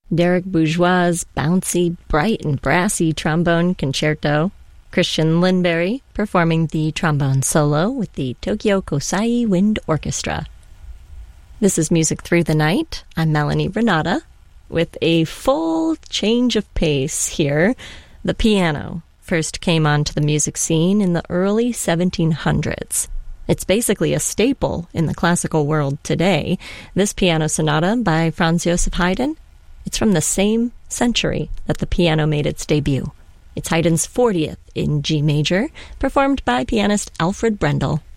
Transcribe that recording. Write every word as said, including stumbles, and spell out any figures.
Derek Bourgeois' bouncy, bright, and brassy trombone concerto, Christian Lindberry performing the trombone solo with the Tokyo Kosai Wind Orchestra. This is Music Through the Night. I'm Melanie Renata with a full change of pace here. The piano first came onto the music scene in the early seventeen hundreds. It's basically a staple in the classical world today. This piano sonata by Franz Joseph Haydn, it's from the same century that the piano made its debut. It's Haydn's fortieth in G major, performed by pianist Alfred Brendel.